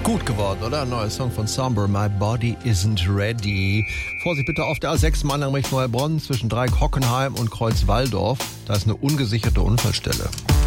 Gut geworden, oder? Ein neuer Song von Somber, My Body Isn't Ready. Vorsicht bitte auf der A6 Mannheim Richtung Heilbronn zwischen Dreieck Hockenheim und Kreuz Walldorf. Da ist eine ungesicherte Unfallstelle.